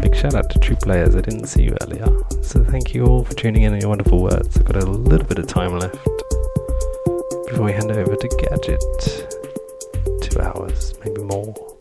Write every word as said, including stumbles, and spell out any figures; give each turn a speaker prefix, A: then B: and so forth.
A: big shout out to True Players. I didn't see you earlier, so thank you all for tuning in and your wonderful words. I've got a little bit of time left before we hand over to Gadget. Two hours, maybe more.